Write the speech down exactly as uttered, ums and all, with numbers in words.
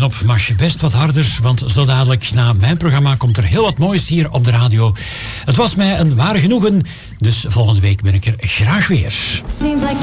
knop mag je best wat harder, want zo dadelijk na mijn programma komt er heel wat moois hier op de radio. Het was mij een ware genoegen, dus volgende week ben ik er graag weer.